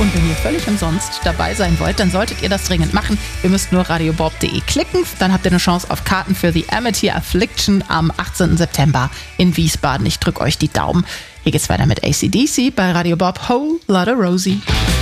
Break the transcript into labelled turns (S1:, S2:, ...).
S1: Und wenn ihr völlig umsonst dabei sein wollt, dann solltet ihr das dringend machen. Ihr müsst nur radiobob.de klicken, dann habt ihr eine Chance auf Karten für The Amity Affliction am 18. September in Wiesbaden. Ich drücke euch die Daumen. Hier geht's weiter mit AC/DC bei Radio Bob. Whole Lotta Rosie.